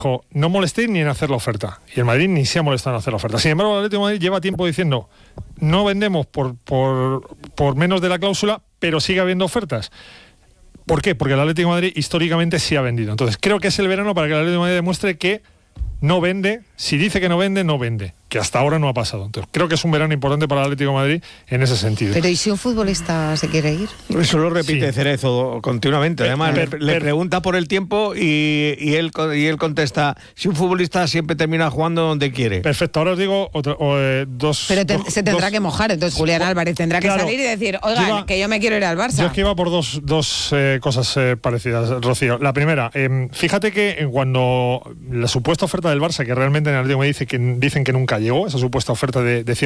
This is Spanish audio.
no molestéis ni en hacer la oferta. Y el Madrid ni se ha molestado en hacer la oferta. Sin embargo, el Atlético de Madrid lleva tiempo diciendo no vendemos por menos de la cláusula, pero sigue habiendo ofertas. ¿Por qué? Porque el Atlético de Madrid históricamente sí ha vendido. Entonces creo que es el verano para que el Atlético de Madrid demuestre que no vende. Si dice que no vende, no vende. Que hasta ahora no ha pasado. Entonces creo que es un verano importante para el Atlético de Madrid en ese sentido. Pero ¿y si un futbolista se quiere ir? Eso lo repite Sí. Cerezo continuamente. Además, le pregunta por el tiempo y él contesta, si un futbolista siempre termina jugando donde quiere. Perfecto, ahora os digo dos... Pero se tendrá que mojar, entonces Julián Álvarez tendrá que salir y decir, oigan, que yo me quiero ir al Barça. Yo es que iba por dos cosas parecidas, Rocío. La primera, fíjate que cuando la supuesta oferta del Barça, que realmente en el Atlético me dicen que nunca llegó, esa supuesta oferta de 100